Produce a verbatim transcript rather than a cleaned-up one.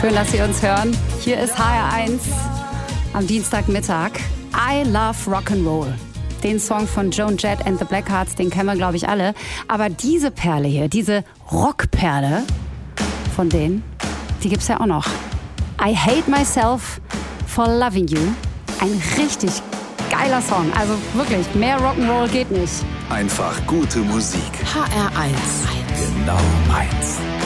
Schön, dass Sie uns hören. Hier ist H R eins am Dienstagmittag. I Love Rock'n'Roll. Den Song von Joan Jett and the Blackhearts, den kennen wir, glaube ich, alle. Aber diese Perle hier, diese Rockperle von denen, die gibt's ja auch noch. I Hate Myself for Loving You. Ein richtig geiler Song. Also wirklich, mehr Rock'n'Roll geht nicht. Einfach gute Musik. H R eins. Genau meins.